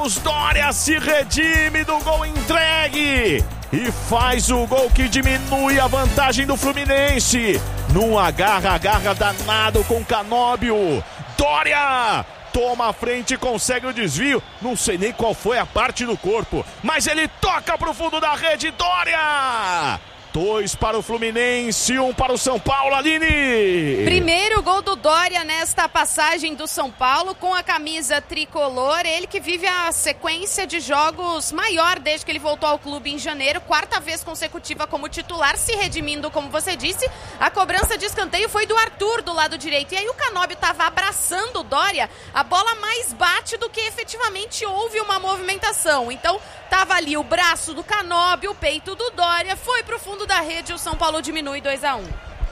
Matheus Doria se redime do gol entregue e faz o gol que diminui a vantagem do Fluminense. Num agarra danado com Canóbio. Doria toma a frente e consegue o desvio. Não sei nem qual foi a parte do corpo, mas ele toca pro fundo da rede. Doria! 2 para o Fluminense, 1 para o São Paulo, Aline. Primeiro gol do Doria nesta passagem do São Paulo com a camisa tricolor. Ele que vive a sequência de jogos maior desde que ele voltou ao clube em janeiro. 4ª vez consecutiva como titular, se redimindo, como você disse. A cobrança de escanteio foi do Arthur do lado direito. E aí o Canóbio estava abraçando o Doria. A bola mais bate do que efetivamente houve uma movimentação. Então tava ali o braço do Canóbio, o peito do Doria. Foi pro fundo da rede, o São Paulo diminui 2-1.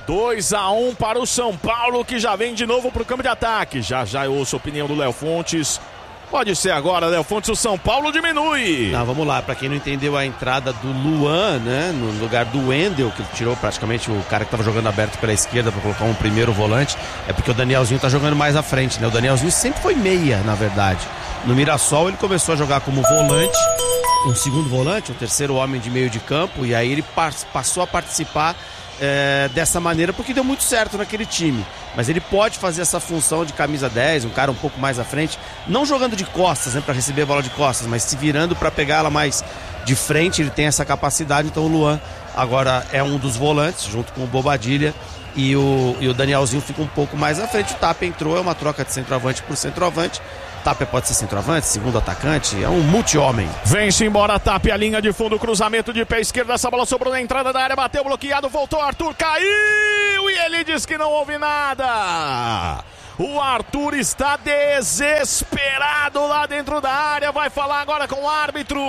2-1 para o São Paulo, que já vem de novo pro campo de ataque. Já eu ouço a opinião do Léo Fontes. Pode ser agora, Léo Fontes, o São Paulo diminui. Não, vamos lá, pra quem não entendeu a entrada do Luan, né, no lugar do Wendel, que ele tirou praticamente o cara que tava jogando aberto pela esquerda pra colocar um primeiro volante, é porque o Danielzinho tá jogando mais à frente, né? O Danielzinho sempre foi meia, na verdade. No Mirassol ele começou a jogar como volante, um segundo volante, um terceiro homem de meio de campo, e aí ele passou a participar dessa maneira porque deu muito certo naquele time. Mas ele pode fazer essa função de camisa 10, um cara um pouco mais à frente, não jogando de costas, né, para receber a bola de costas, mas se virando para pegar ela mais de frente. Ele tem essa capacidade. Então o Luan agora é um dos volantes, junto com o Bobadilha, e o Danielzinho fica um pouco mais à frente. O Tapia entrou, é uma troca de centroavante por centroavante. Tapia pode ser centroavante, segundo atacante, é um multi-homem. Vem-se embora, Tapia, linha de fundo, cruzamento de pé esquerdo, essa bola sobrou na entrada da área, bateu bloqueado, voltou, Arthur caiu e ele diz que não houve nada. O Arthur está desesperado lá dentro da área, vai falar agora com o árbitro.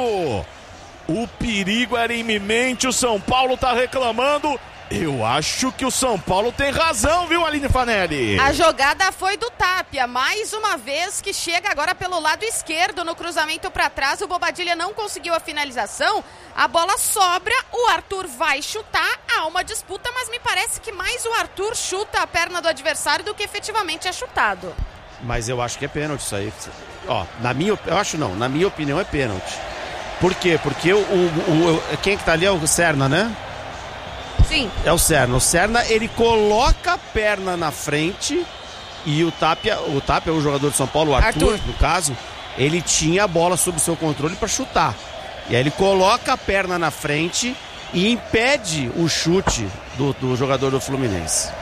O perigo era iminente, o São Paulo está reclamando. Eu acho que o São Paulo tem razão, viu, Aline Fanelli? A jogada foi do Tapia, mais uma vez, que chega agora pelo lado esquerdo no cruzamento para trás. O Bobadilha não conseguiu a finalização, a bola sobra, o Arthur vai chutar, há uma disputa, mas me parece que mais o Arthur chuta a perna do adversário do que efetivamente é chutado. Mas eu acho que é pênalti isso aí. Ó, na minha opinião é pênalti. Por quê? Porque quem que tá ali é o Serna, né? Sim. É o Serna. O Serna, ele coloca a perna na frente e o Tapia, o jogador de São Paulo, o Arthur, no caso, ele tinha a bola sob o seu controle para chutar. E aí ele coloca a perna na frente e impede o chute do jogador do Fluminense.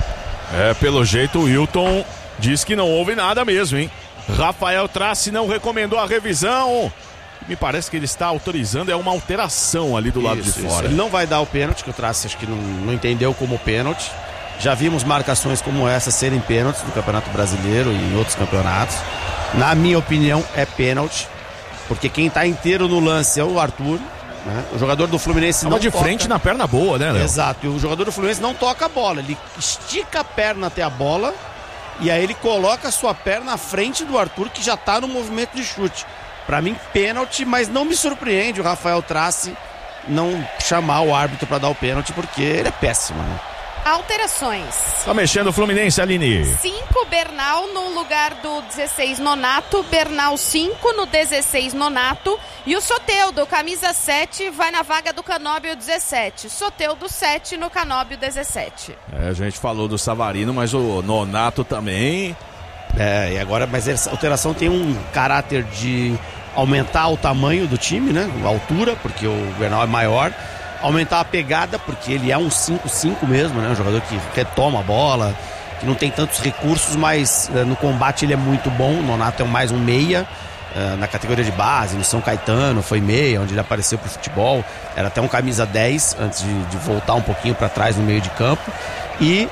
Pelo jeito o Wilton diz que não houve nada mesmo, hein? Rafael Trace não recomendou a revisão. Me parece que ele está autorizando, é uma alteração ali do lado de fora. Ele não vai dar o pênalti, que o Trace acho que não entendeu como pênalti. Já vimos marcações como essa serem pênaltis no Campeonato Brasileiro e em outros campeonatos. Na minha opinião, é pênalti, porque quem está inteiro no lance é o Arthur, né? O jogador do Fluminense não de toca. Frente na perna boa, né, Léo? Exato, e o jogador do Fluminense não toca a bola, ele estica a perna até a bola e aí ele coloca a sua perna à frente do Arthur, que já está no movimento de chute. Pra mim, pênalti, mas não me surpreende o Rafael Trace não chamar o árbitro pra dar o pênalti, porque ele é péssimo, né? Alterações. Tá mexendo o Fluminense, Aline. 5, Bernal no lugar do 16, Nonato. Bernal 5 no 16, Nonato. E o Soteldo, camisa 7, vai na vaga do Canóbio 17. Soteldo 7 no Canóbio 17. A gente falou do Savarino, mas o Nonato também. E agora, mas essa alteração tem um caráter de aumentar o tamanho do time, né? A altura, porque o Bernal é maior. Aumentar a pegada, porque ele é um 5-5 mesmo, né? Um jogador que retoma a bola, que não tem tantos recursos, mas no combate ele é muito bom. O Nonato é mais um meia, na categoria de base, no São Caetano, foi meia, onde ele apareceu pro futebol. Era até um camisa 10, antes de voltar um pouquinho para trás no meio de campo. E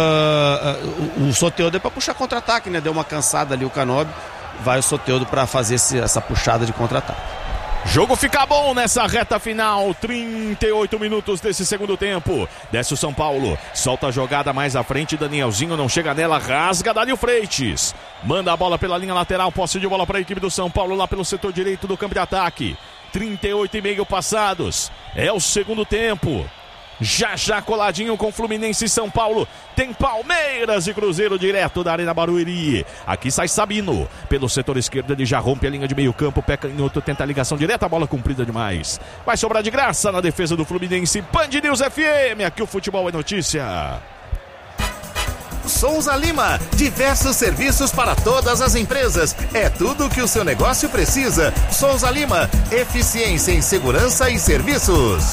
o Soteldo é para puxar contra-ataque, né? Deu uma cansada ali o Canóbio. Vai o Soteldo para fazer essa puxada de contra-ataque. Jogo fica bom nessa reta final, 38 minutos desse segundo tempo. Desce o São Paulo, solta a jogada mais à frente, Danielzinho não chega nela, rasga Dário Freitas. Manda a bola pela linha lateral, posse de bola para a equipe do São Paulo lá pelo setor direito do campo de ataque. 38,5 passados, é o segundo tempo. Já coladinho com Fluminense e São Paulo. Tem Palmeiras e Cruzeiro direto da Arena Barueri. Aqui sai Sabino. Pelo setor esquerdo ele já rompe a linha de meio campo. Pé canhoto, tenta a ligação direta. A bola comprida demais. Vai sobrar de graça na defesa do Fluminense. Band News FM. Aqui o futebol é notícia. Souza Lima, diversos serviços para todas as empresas. É tudo o que o seu negócio precisa. Souza Lima, eficiência em segurança e serviços.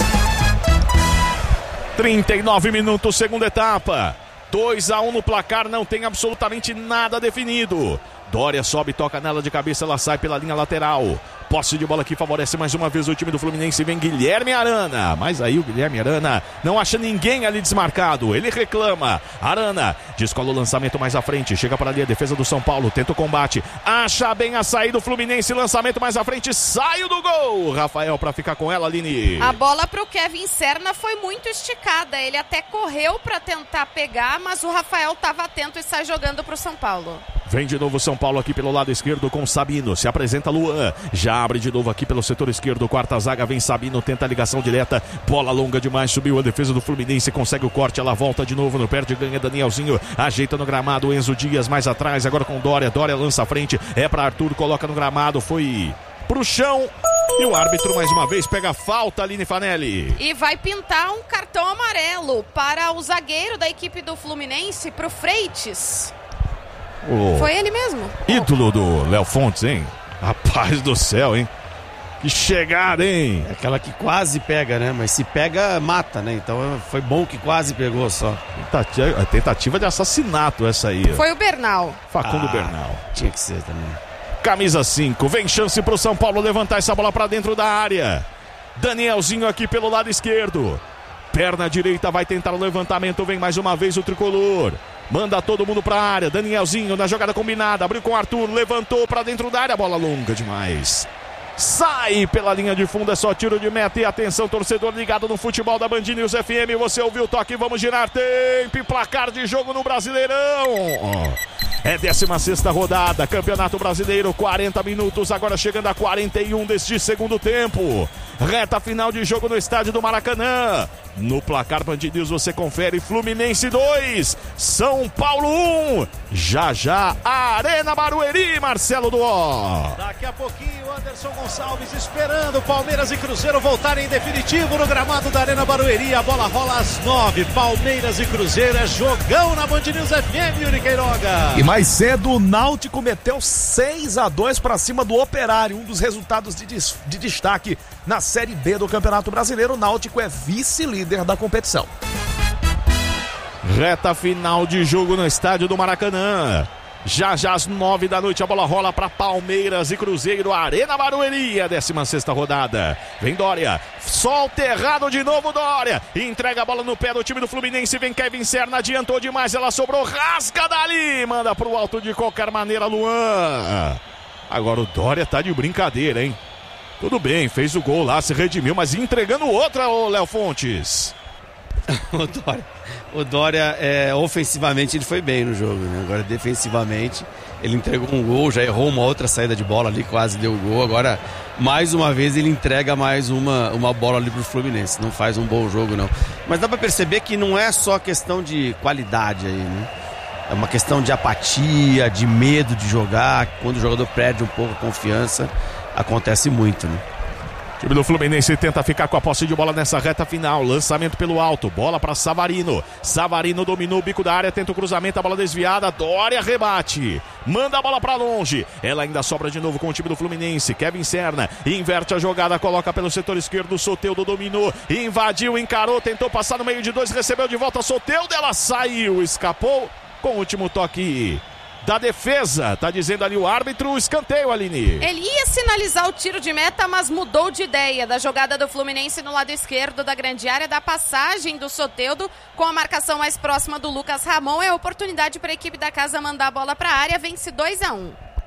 39 minutos, segunda etapa. 2-1 no placar, não tem absolutamente nada definido. Dória sobe, toca nela de cabeça, ela sai pela linha lateral. Posse de bola que favorece mais uma vez o time do Fluminense. Vem Guilherme Arana. Mas aí o Guilherme Arana não acha ninguém ali desmarcado. Ele reclama. Arana descola o lançamento mais à frente. Chega para ali a defesa do São Paulo. Tenta o combate. Acha bem a saída do Fluminense. Lançamento mais à frente. Saiu do gol. Rafael para ficar com ela, Aline. A bola para o Kevin Serna foi muito esticada. Ele até correu para tentar pegar, mas o Rafael estava atento e sai jogando para o São Paulo. Vem de novo São Paulo aqui pelo lado esquerdo com Sabino. Se apresenta Luan. Já abre de novo aqui pelo setor esquerdo. Quarta zaga, vem Sabino, tenta a ligação direta. Bola longa demais, subiu a defesa do Fluminense. Consegue o corte, ela volta de novo no perde, ganha Danielzinho. Ajeita no gramado, Enzo Dias mais atrás. Agora com Dória. Dória lança a frente. É para Arthur, coloca no gramado. Foi pro chão. E o árbitro mais uma vez pega a falta, Aline Fanelli. E vai pintar um cartão amarelo para o zagueiro da equipe do Fluminense, pro Freitas. Foi ele mesmo. Ídolo do Léo Fontes, hein? Rapaz do céu, hein? Que chegada, hein? É aquela que quase pega, né? Mas se pega, mata, né? Então foi bom que quase pegou só. Tentativa de assassinato essa aí. Foi o Bernal. Facundo Bernal. Tinha que ser também. Camisa 5, vem chance pro São Paulo levantar essa bola pra dentro da área. Danielzinho aqui pelo lado esquerdo. Perna direita vai tentar o levantamento, vem mais uma vez o tricolor. Manda todo mundo pra área, Danielzinho na jogada combinada, abriu com o Arthur, levantou pra dentro da área, bola longa demais. Sai pela linha de fundo, é só tiro de meta e atenção, torcedor ligado no futebol da Band News FM, você ouviu o toque, vamos girar tempo e placar de jogo no Brasileirão. É 16ª rodada, Campeonato Brasileiro, 40 minutos, agora chegando a 41 deste segundo tempo. Reta final de jogo no estádio do Maracanã. No placar Band News você confere Fluminense 2, São Paulo 1. Já, Arena Barueri, Marcelo Duó. Daqui a pouquinho, Anderson Gonçalves esperando Palmeiras e Cruzeiro voltarem em definitivo no gramado da Arena Barueri. A bola rola às 9. Palmeiras e Cruzeiro é jogão na Band News FM, Yuri Queiroga. E mais cedo, o Náutico meteu 6-2 para cima do Operário. Um dos resultados de destaque na Série B do Campeonato Brasileiro. O Náutico é vice-líder da competição. Reta final de jogo no estádio do Maracanã. Já às 9 da noite a bola rola para Palmeiras e Cruzeiro, Arena Barueri, a 16ª rodada. Vem Dória, solta errado de novo Dória, entrega a bola no pé do time do Fluminense, vem Kevin Serna, adiantou demais, ela sobrou, rasga dali, manda pro alto de qualquer maneira Luan. Agora o Dória tá de brincadeira, hein? Tudo bem, fez o gol lá, se redimiu, mas entregando outra, ô Léo Fontes. O Dória, ofensivamente ele foi bem no jogo, né? Agora defensivamente ele entregou um gol, já errou uma outra saída de bola ali, quase deu o gol. Agora, mais uma vez, ele entrega mais uma bola ali pro Fluminense. Não faz um bom jogo, não. Mas dá pra perceber que não é só questão de qualidade aí, né? É uma questão de apatia, de medo de jogar. Quando o jogador perde um pouco a confiança, acontece muito, né? O time do Fluminense tenta ficar com a posse de bola nessa reta final. Lançamento pelo alto. Bola para Savarino. Savarino dominou o bico da área. Tenta o cruzamento. A bola desviada. Dória rebate. Manda a bola para longe. Ela ainda sobra de novo com o time do Fluminense. Kevin Serna inverte a jogada. Coloca pelo setor esquerdo. Soteldo dominou. Invadiu, encarou. Tentou passar no meio de dois. Recebeu de volta. Soteldo. Ela saiu. Escapou com o último toque da defesa, tá dizendo ali o árbitro, escanteio, Aline. Ele ia sinalizar o tiro de meta, mas mudou de ideia da jogada do Fluminense no lado esquerdo da grande área, da passagem do Soteldo, com a marcação mais próxima do Lucas Ramon. É a oportunidade para a equipe da casa mandar a bola para a área, vence 2-1.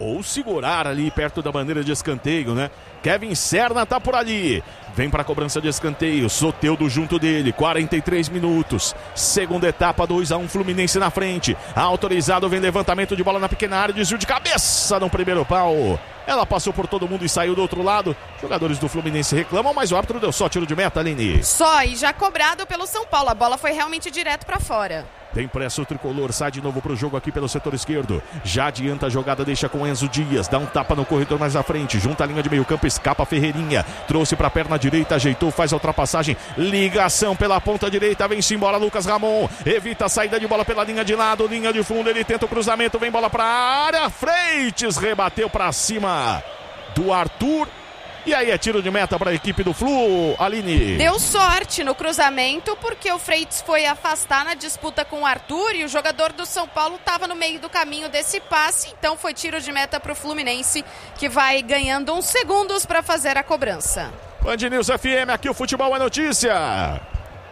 ou segurar ali perto da bandeira de escanteio, né? Kevin Serna tá por ali. Vem para a cobrança de escanteio. Soteldo junto dele. 43 minutos. Segunda etapa, 2-1 Fluminense na frente. Autorizado, vem levantamento de bola na pequena área. Desvio de cabeça no primeiro pau. Ela passou por todo mundo e saiu do outro lado. Jogadores do Fluminense reclamam, mas o árbitro deu só tiro de meta, Aline. Só, e já cobrado pelo São Paulo. A bola foi realmente direto para fora. Tem pressa o tricolor, sai de novo pro jogo aqui pelo setor esquerdo. Já adianta a jogada, deixa com Enzo Dias. Dá um tapa no corredor mais à frente. Junta a linha de meio campo, escapa Ferreirinha. Trouxe pra perna direita, ajeitou, faz a ultrapassagem. Ligação pela ponta direita, vem-se embora Lucas Ramon. Evita a saída de bola pela linha de lado, linha de fundo. Ele tenta o cruzamento, vem bola pra área. Freitas rebateu pra cima do Arthur. E aí é tiro de meta para a equipe do Flu, Aline. Deu sorte no cruzamento, porque o Freitas foi afastar na disputa com o Arthur e o jogador do São Paulo estava no meio do caminho desse passe. Então foi tiro de meta para o Fluminense, que vai ganhando uns segundos para fazer a cobrança. Band News FM, aqui o futebol é notícia.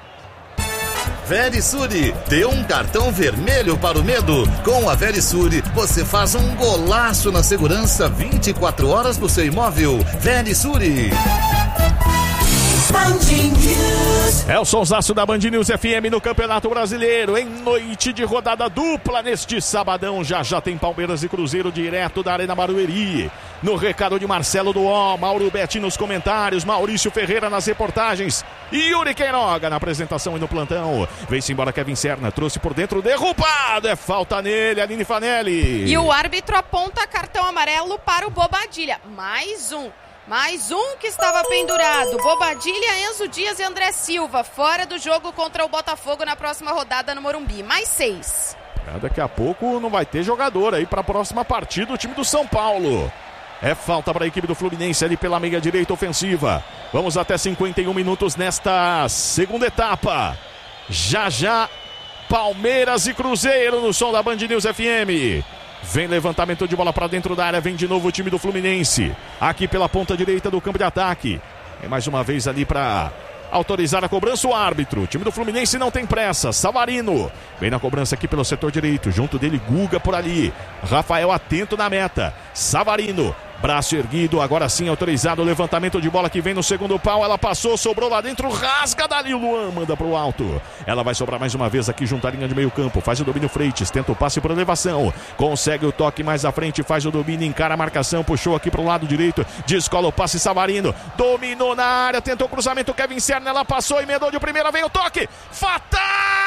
Verisure, dê um cartão vermelho para o medo. Com a Verisure, você faz um golaço na segurança 24 horas do seu imóvel. Verisure. É o sonsaço da Band News FM no Campeonato Brasileiro, em noite de rodada dupla neste sabadão. Já tem Palmeiras e Cruzeiro direto da Arena Barueri. No recado de Marcelo Duó, Mauro Betti nos comentários, Maurício Ferreira nas reportagens, Yuri Queiroga na apresentação e no plantão. Vem-se embora Kevin Serna, trouxe por dentro, derrubado, é falta nele, Aline Fanelli. E o árbitro aponta cartão amarelo para o Bobadilha. Mais um que estava pendurado. Bobadilha, Enzo Dias e André Silva. Fora do jogo contra o Botafogo na próxima rodada no Morumbi. Mais 6. Daqui a pouco não vai ter jogador aí para a próxima partida, o time do São Paulo. É falta para a equipe do Fluminense ali pela meia direita ofensiva. Vamos até 51 minutos nesta segunda etapa. Já, Palmeiras e Cruzeiro no som da Band News FM. Vem levantamento de bola para dentro da área, vem de novo o time do Fluminense. Aqui pela ponta direita do campo de ataque. É mais uma vez ali para autorizar a cobrança o árbitro. O time do Fluminense não tem pressa. Savarino vem na cobrança aqui pelo setor direito. Junto dele, Guga por ali. Rafael atento na meta. Savarino. Braço erguido, agora sim autorizado o levantamento de bola que vem no segundo pau. Ela passou, sobrou lá dentro, rasga dali. O Luan manda pro alto. Ela vai sobrar mais uma vez aqui junto à linha de meio campo. Faz o domínio Freitas, tenta o passe por elevação. Consegue o toque mais à frente, faz o domínio, encara a marcação. Puxou aqui pro lado direito, descola o passe Savarino. Dominou na área, tentou o cruzamento Kevin Serna. Ela passou, emendou de primeira, vem o toque. Fatal!